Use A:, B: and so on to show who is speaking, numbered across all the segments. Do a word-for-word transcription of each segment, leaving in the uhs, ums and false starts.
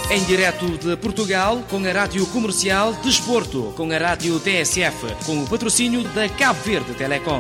A: Em direto de Portugal, com a Rádio Comercial, Desporto, com a Rádio T S F, com o patrocínio da Cabo Verde Telecom.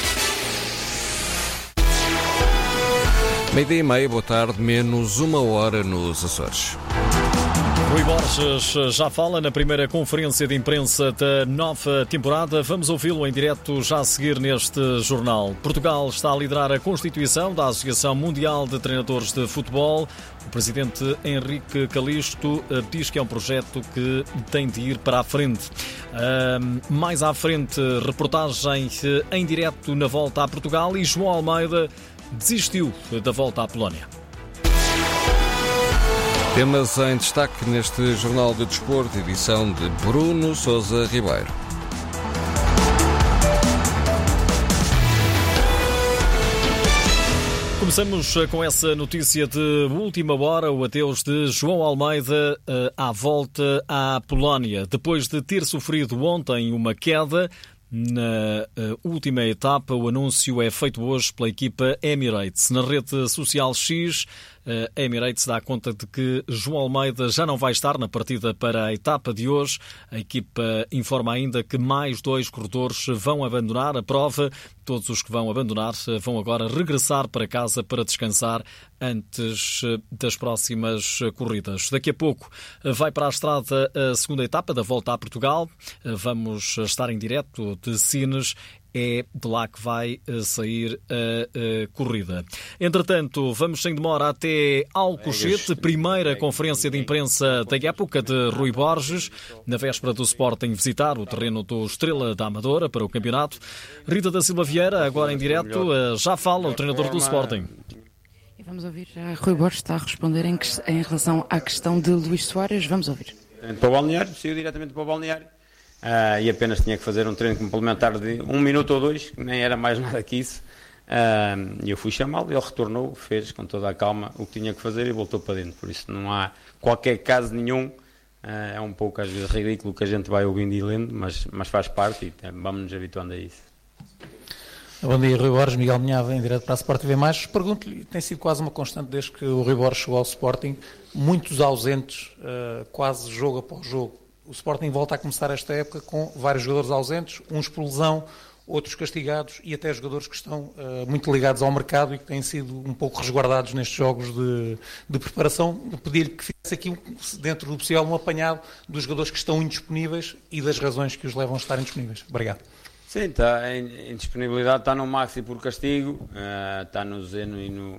B: Meio-dia e meia, boa tarde, menos uma hora nos Açores.
C: Rui Borges já fala na primeira conferência de imprensa da nova temporada. Vamos ouvi-lo em direto já a seguir neste jornal. Portugal está a liderar a constituição da Associação Mundial de Treinadores de Futebol. O presidente Henrique Calixto diz que é um projeto que tem de ir para a frente. Uh, mais à frente, reportagem em direto na volta a Portugal e João Almeida desistiu da volta à Polónia.
B: Temas em destaque neste Jornal de Desporto, edição de Bruno Sousa Ribeiro.
C: Começamos com essa notícia de última hora, o adeus de João Almeida à volta à Polónia. Depois de ter sofrido ontem uma queda na última etapa, o anúncio é feito hoje pela equipa Emirates. Na rede social X, a Emirates dá conta de que João Almeida já não vai estar na partida para a etapa de hoje. A equipa informa ainda que mais dois corredores vão abandonar a prova. Todos os que vão abandonar vão agora regressar para casa para descansar antes das próximas corridas. Daqui a pouco vai para a estrada a segunda etapa da Volta a Portugal. Vamos estar em direto de Sines. É de lá que vai sair a, a corrida. Entretanto, vamos sem demora até Alcochete, primeira conferência de imprensa da época de Rui Borges, na véspera do Sporting visitar o terreno do Estrela da Amadora para o campeonato. Rita da Silva Vieira, agora em direto, já fala o treinador do Sporting.
D: E vamos ouvir, já Rui Borges está a responder em, em relação à questão de Luís Soares, vamos ouvir.
E: Para o balneário, saiu diretamente para o balneário. Uh, e apenas tinha que fazer um treino complementar de um minuto ou dois, nem era mais nada que isso. Uh, e eu fui chamá-lo, ele retornou, fez com toda a calma o que tinha que fazer e voltou para dentro. Por isso não há qualquer caso nenhum. Uh, é um pouco às vezes ridículo que a gente vai ouvindo e lendo, mas, mas faz parte e vamos nos habituando a isso.
F: Bom dia, Rui Borges, Miguel Minhava, em direto para a Sport T V mais. Pergunto-lhe, tem sido quase uma constante desde que o Rui Borges chegou ao Sporting, muitos ausentes, uh, quase jogo após jogo. O Sporting volta a começar esta época com vários jogadores ausentes, uns por lesão, outros castigados e até jogadores que estão uh, muito ligados ao mercado e que têm sido um pouco resguardados nestes jogos de, de preparação. Pedir-lhe que fizesse aqui, dentro do possível, um apanhado dos jogadores que estão indisponíveis e das razões que os levam a estar indisponíveis. Obrigado.
E: Sim, está, a indisponibilidade está no Maxi por castigo, uh, está no Zeno e no,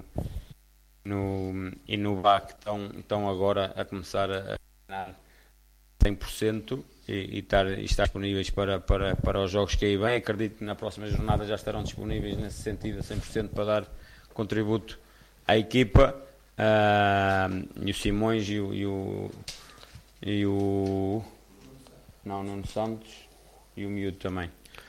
E: no, e no Bá, que estão, estão agora a começar a treinar cem por cento e, e, estar, e estar disponíveis para, para, para os jogos que aí vêm. Acredito que na próxima jornada já estarão disponíveis nesse sentido a cem por cento para dar contributo à equipa. Uh, e o Simões e o, e o, e o não, Nuno Santos e o Miúdo também.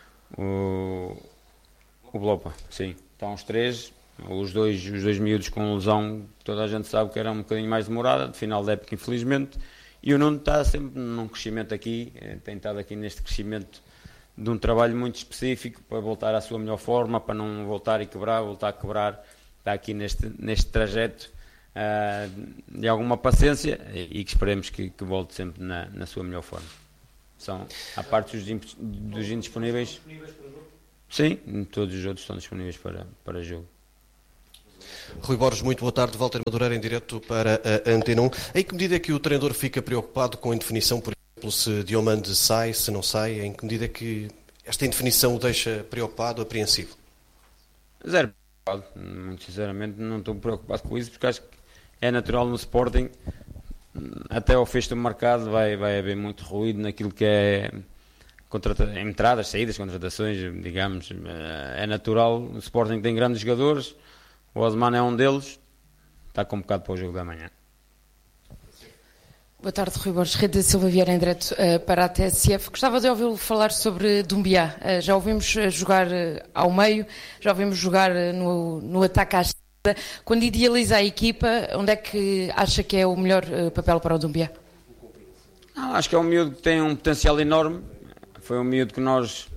E: O, o Blopa, sim. Estão os três, os dois, os dois miúdos com lesão, toda a gente sabe que era um bocadinho mais demorada, de final da época infelizmente. E o Nuno está sempre num crescimento aqui, tem estado aqui neste crescimento de um trabalho muito específico para voltar à sua melhor forma, para não voltar e quebrar, voltar a quebrar. Está aqui neste, neste trajeto uh, de alguma paciência e, e que esperemos que, que volte sempre na, na sua melhor forma. São, à parte dos, dos indisponíveis, sim, todos os outros estão disponíveis para, para jogo.
G: Rui Borges, muito boa tarde. Walter Madureira em direto para a Antena um. Em que medida é que o treinador fica preocupado com a indefinição, por exemplo, se Diomande sai, se não sai? Em que medida é que esta indefinição o deixa preocupado, apreensivo?
E: Zero preocupado. Muito sinceramente não estou preocupado com isso, porque acho que é natural no Sporting. Até ao fecho do mercado vai, vai haver muito ruído naquilo que é contrata- entradas, saídas, contratações, digamos. É natural. O Sporting tem grandes jogadores. O Osman é um deles, está convocado para o jogo da manhã.
D: Boa tarde, Rui Borges. Rita Silva Vieira em direto uh, para a T S F. Gostava de ouvi-lo falar sobre Doumbia. Uh, já ouvimos uh, jogar uh, ao meio, já ouvimos jogar uh, no, no ataque à esquerda. Quando idealiza a equipa, onde é que acha que é o melhor uh, papel para o Doumbia?
E: Não, acho que é um miúdo que tem um potencial enorme. Foi um miúdo que nós,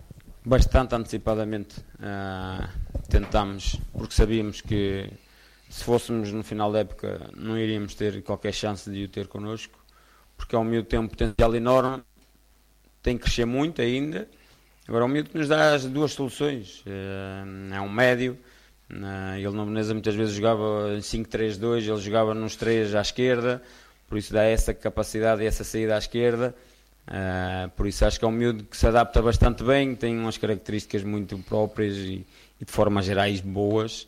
E: bastante antecipadamente, uh, tentámos, porque sabíamos que se fôssemos no final da época não iríamos ter qualquer chance de o ter connosco, porque é um miúdo que tem um potencial enorme, tem que crescer muito ainda. Agora, é um miúdo que nos dá as duas soluções, é um médio, ele na Veneza muitas vezes jogava em cinco três dois, ele jogava nos três à esquerda, por isso dá essa capacidade e essa saída à esquerda, por isso acho que é um miúdo que se adapta bastante bem, tem umas características muito próprias e, e de forma gerais boas,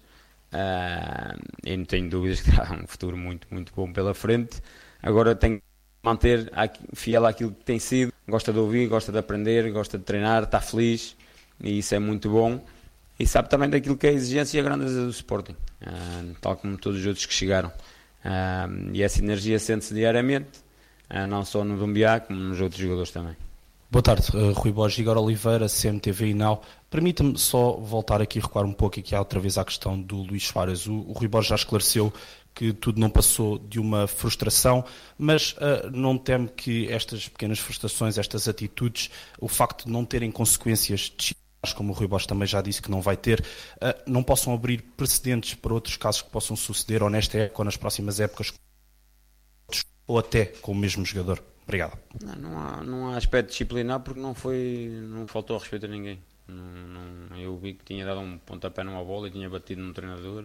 E: e não tenho dúvidas que terá um futuro muito, muito bom pela frente. Agora tem manter fiel àquilo que tem sido, gosta de ouvir, gosta de aprender, gosta de treinar, está feliz e isso é muito bom e sabe também daquilo que é a exigência e a grandeza do Sporting, uh, tal como todos os outros que chegaram, uh, e essa energia sente-se diariamente, uh, não só no Dumbiá como nos outros jogadores também.
H: Boa tarde, uh, Rui Borges, Igor Oliveira, C M T V e Now. Permita-me só voltar aqui e recuar um pouco aqui outra vez à questão do Luís Soares. O, o Rui Borges já esclareceu que tudo não passou de uma frustração, mas uh, não teme que estas pequenas frustrações, estas atitudes, o facto de não terem consequências disciplinares, como o Rui Borges também já disse que não vai ter, uh, não possam abrir precedentes para outros casos que possam suceder ou nesta época ou nas próximas épocas, ou até com o mesmo jogador? Obrigado.
E: Não, não, há, não há aspecto disciplinar porque não foi, não faltou respeito a ninguém. Não, não, eu vi que tinha dado um pontapé numa bola e tinha batido num treinador.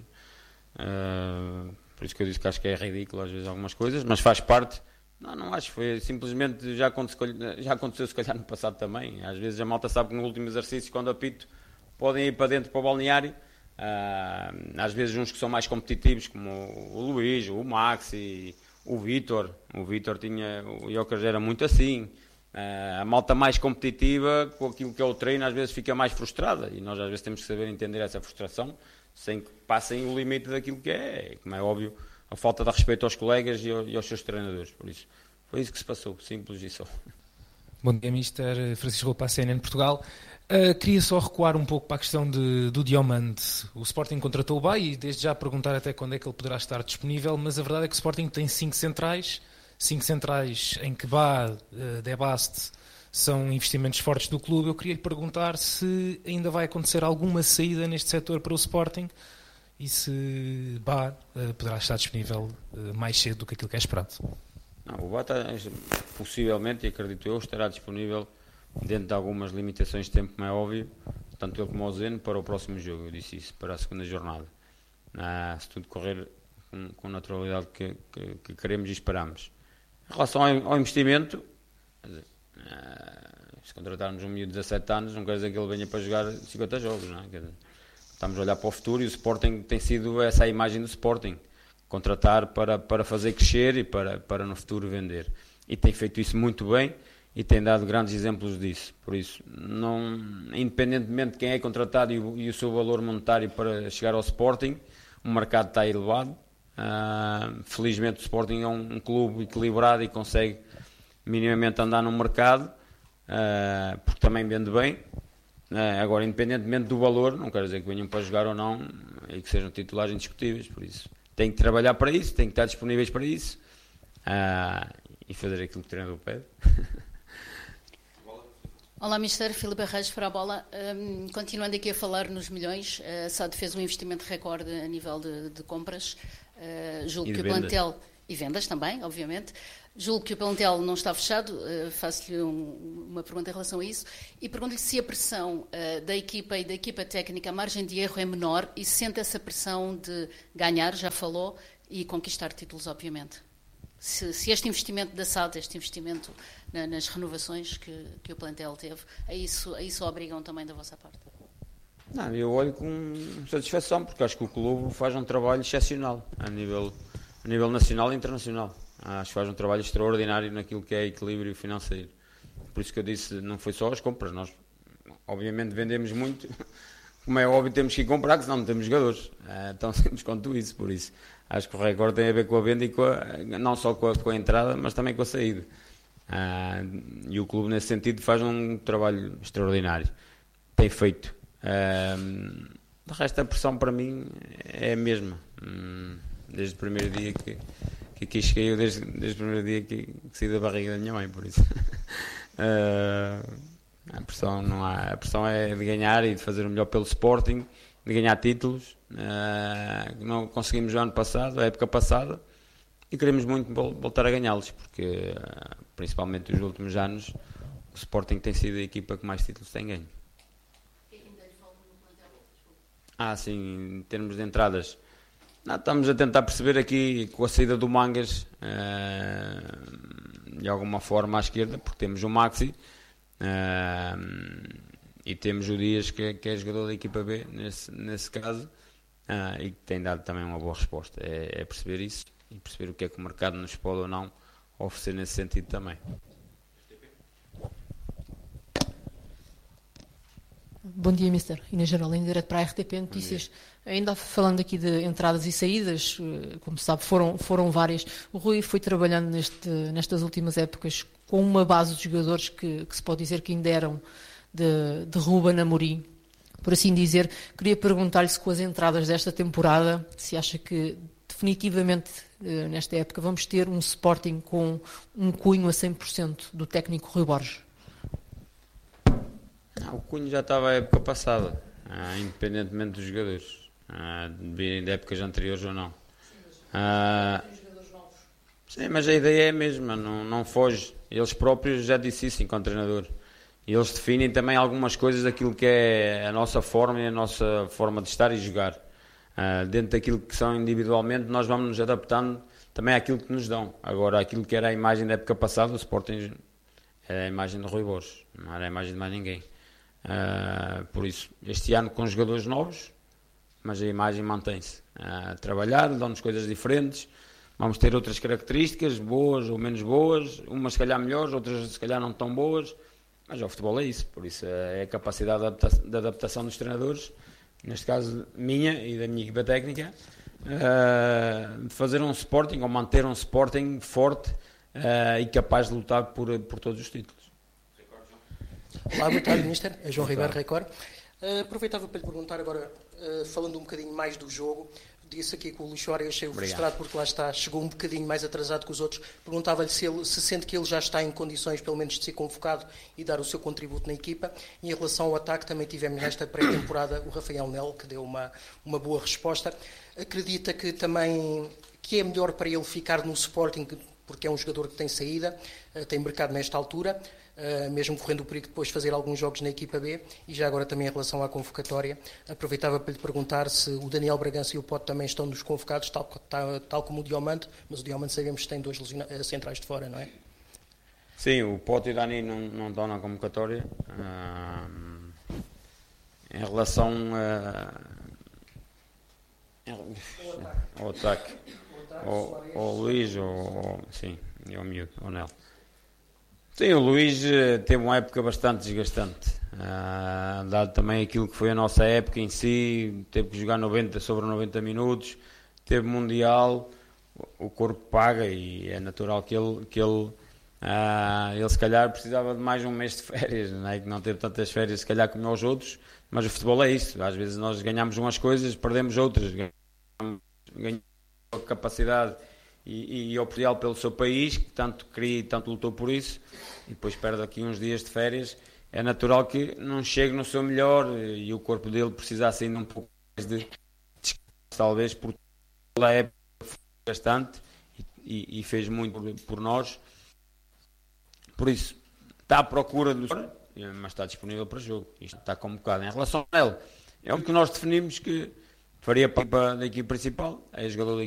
E: Uh, por isso que eu disse que acho que é ridículo às vezes algumas coisas, mas faz parte. Não, não acho, foi simplesmente, já aconteceu, já aconteceu se calhar no passado também. Às vezes a malta sabe que no último exercício, quando apito, podem ir para dentro para o balneário. Uh, às vezes uns que são mais competitivos, como o Luís, o Max e o Vítor. O Vítor tinha, o Jokers era muito assim. Uh, a malta mais competitiva, com aquilo que é o treino, às vezes fica mais frustrada. E nós às vezes temos que saber entender essa frustração, sem que passem o limite daquilo que é, como é óbvio, a falta de respeito aos colegas e aos seus treinadores. Por isso, foi isso que se passou, simples e só.
I: Bom dia, mister Francisco Roupa, C N N Portugal. Uh, queria só recuar um pouco para a questão de, do Diomande. O Sporting contratou o Bay e desde já perguntar até quando é que ele poderá estar disponível, mas a verdade é que o Sporting tem cinco centrais, cinco centrais em que Bá, uh, Debaste, são investimentos fortes do clube. Eu queria lhe perguntar se ainda vai acontecer alguma saída neste setor para o Sporting e se Bá uh, poderá estar disponível uh, mais cedo do que aquilo que é esperado.
E: Não, o Bá está, possivelmente, e acredito eu, estará disponível dentro de algumas limitações de tempo, como é óbvio, tanto ele como o Zeno, para o próximo jogo. Eu disse isso, para a segunda jornada. Ah, se tudo correr com, com a naturalidade que, que, que queremos e esperamos. Em relação ao, ao investimento, Uh, se contratarmos um miúdo de dezassete anos, não quer dizer que ele venha para jogar cinquenta jogos, não é? Quer dizer, estamos a olhar para o futuro e o Sporting tem sido essa a imagem do Sporting, contratar para, para fazer crescer e para, para no futuro vender, e tem feito isso muito bem e tem dado grandes exemplos disso. Por isso, não, independentemente de quem é contratado e o, e o seu valor monetário para chegar ao Sporting, o mercado está elevado. Uh, felizmente o Sporting é um, um clube equilibrado e consegue minimamente andar no mercado, uh, porque também vende bem. Uh, agora, independentemente do valor, não quero dizer que venham para jogar ou não e que sejam titulares indiscutíveis, por isso tem que trabalhar para isso, tem que estar disponíveis para isso, uh, e fazer aquilo que o treinador pede.
J: Olá, mister Filipe Reis para a bola. Um, continuando aqui a falar nos milhões, a S A D fez um investimento recorde a nível de, de compras, uh, julgo que o plantel, e vendas também, obviamente. Julgo que o plantel não está fechado, uh, faço-lhe um, uma pergunta em relação a isso, e pergunto-lhe se a pressão uh, da equipa e da equipa técnica, a margem de erro é menor, e se sente essa pressão de ganhar, já falou, e conquistar títulos, obviamente. Se, se este investimento da S A D, este investimento na, nas renovações que, que o plantel teve, a isso, a isso obrigam também da vossa parte?
E: Não, eu olho com satisfação, porque acho que o clube faz um trabalho excepcional, a nível, a nível nacional e internacional. Acho que faz um trabalho extraordinário naquilo que é equilíbrio financeiro. Por isso que eu disse, não foi só as compras. Nós, obviamente, vendemos muito. Como é óbvio, temos que ir comprar, que senão não temos jogadores. É tão simples quanto isso. Por isso, acho que o recorde tem a ver com a venda e com a, não só com a, com a entrada, mas também com a saída. Ah, e o clube, nesse sentido, faz um trabalho extraordinário. Tem feito. Ah, de resto, a pressão para mim é a mesma. Desde o primeiro dia que... que aqui cheguei eu desde, desde o primeiro dia que, que saí da barriga da minha mãe, por isso. uh, a pressão não há. A pressão é de ganhar e de fazer o melhor pelo Sporting de ganhar títulos, uh, que não conseguimos o ano passado, a época passada, e queremos muito voltar a ganhá-los, porque uh, principalmente nos últimos anos o Sporting tem sido a equipa que mais títulos tem ganho. Ah, sim, em termos de entradas. Não, estamos a tentar perceber aqui com a saída do Mangas, uh, de alguma forma à esquerda, porque temos o Maxi uh, e temos o Dias, que, que é jogador da equipa B, nesse, nesse caso, uh, e que tem dado também uma boa resposta. É, é perceber isso e perceber o que é que o mercado nos pode ou não oferecer nesse sentido também.
K: Bom dia, mister Inês Geraldine, direto para a R T P Notícias. Ainda falando aqui de entradas e saídas, como se sabe, foram, foram várias. O Rui foi trabalhando neste, nestas últimas épocas com uma base de jogadores que, que se pode dizer que ainda eram de, de Ruben Amorim, por assim dizer. Queria perguntar-lhe se com as entradas desta temporada, se acha que definitivamente nesta época vamos ter um Sporting com um cunho a cem por cento do técnico Rui Borges.
E: Não, o cunho já estava a época passada, ah, independentemente dos jogadores, ah, de virem de épocas anteriores ou não. Ah, sim, mas a ideia é a mesma, não, não foge. Eles próprios já disse isso enquanto treinador. E eles definem também algumas coisas daquilo que é a nossa forma e a nossa forma de estar e jogar. Ah, dentro daquilo que são individualmente, nós vamos nos adaptando também àquilo que nos dão. Agora, aquilo que era a imagem da época passada, o Sporting era a imagem de Rui Borges, não era a imagem de mais ninguém. Uh, por isso, este ano com jogadores novos, mas a imagem mantém-se. Uh, trabalhar, dão-nos coisas diferentes, vamos ter outras características, boas ou menos boas, umas se calhar melhores, outras se calhar não tão boas, mas o futebol é isso, por isso é a capacidade de adaptação, de adaptação dos treinadores, neste caso minha e da minha equipa técnica, uh, de fazer um Sporting ou manter um Sporting forte uh, e capaz de lutar por, por todos os títulos.
L: Olá, boa tarde, mister. É João Ribeiro, Record. Uh, aproveitava para lhe perguntar agora, uh, falando um bocadinho mais do jogo, disse aqui que o Luís Soares achei-o frustrado porque lá está, chegou um bocadinho mais atrasado que os outros. Perguntava-lhe se, ele, se sente que ele já está em condições, pelo menos, de ser convocado e dar o seu contributo na equipa. E em relação ao ataque, também tivemos nesta pré-temporada o Rafael Melo, que deu uma, uma boa resposta. Acredita que também que é melhor para ele ficar no Sporting, porque é um jogador que tem saída, uh, tem mercado nesta altura, Uh, mesmo correndo o perigo de depois fazer alguns jogos na equipa B. E já agora também em relação à convocatória, aproveitava para lhe perguntar se o Daniel Bragança e o Pote também estão nos convocados, tal, tal, tal como o Diomande, mas o Diomande sabemos que tem dois centrais de fora, não é?
E: Sim, o Pote e o Dani não, não estão na convocatória. Uh, em relação a, ao ataque, ao, ao Luís, ou, sim, e ao miúdo, ao Nel. Sim, o Luís teve uma época bastante desgastante, uh, dado também aquilo que foi a nossa época em si, teve que jogar noventa sobre noventa minutos, teve Mundial, o corpo paga e é natural que ele, que ele, uh, ele se calhar precisava de mais um mês de férias, não é? Que não teve tantas férias se calhar como os outros, mas o futebol é isso, às vezes nós ganhamos umas coisas, perdemos outras, ganhamos, ganhamos a capacidade e, e oportunidade pelo seu país, que tanto queria e tanto lutou por isso, e depois perde aqui uns dias de férias. É natural que não chegue no seu melhor e o corpo dele precisasse ainda um pouco mais de descanso, talvez, porque a época foi bastante e, e fez muito por, por nós. Por isso, está à procura do mas está disponível para jogo. Isto está convocado. Em relação a ele, é o que nós definimos que faria parte da equipe principal, é jogador da